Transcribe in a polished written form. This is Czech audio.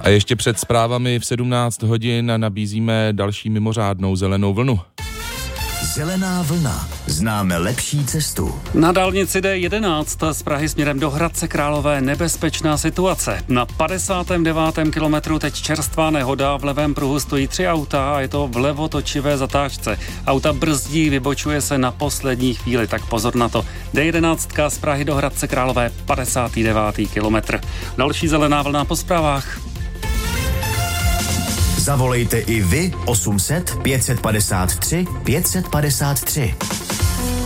A ještě před zprávami v 17 hodin nabízíme další mimořádnou zelenou vlnu. Zelená vlna. Známe lepší cestu. Na dálnici D11 z Prahy směrem do Hradce Králové nebezpečná situace. Na 59. kilometru teď čerstvá nehoda, v levém pruhu stojí 3 auta a je to v levotočivé zatáčce. Auta brzdí, vybočuje se na poslední chvíli, tak pozor na to. D11 z Prahy do Hradce Králové 59. kilometr. Další zelená vlna po zprávách. Zavolejte i vy 800 553 553.